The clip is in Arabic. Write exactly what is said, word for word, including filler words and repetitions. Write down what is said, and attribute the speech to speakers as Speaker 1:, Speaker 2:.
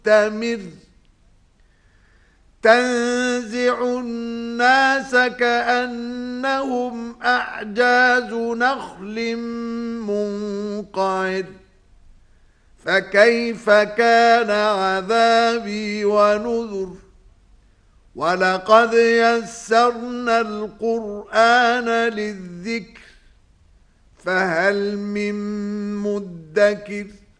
Speaker 1: مستمر تنزع الناس كأنهم أعجاز نخل منقعر فكيف كان عذابي ونذر ولقد يسرنا القرآن للذكر فهل من مدكر